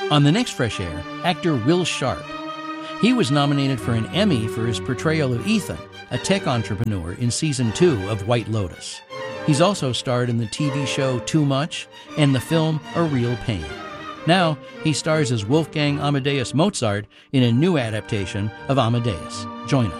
On the next Fresh Air, actor Will Sharp. He was nominated for an Emmy for his portrayal of Ethan, a tech entrepreneur in Season 2 of White Lotus. He's also starred in the TV show Too Much and the film A Real Pain. Now, he stars as Wolfgang Amadeus Mozart in a new adaptation of Amadeus. Join us.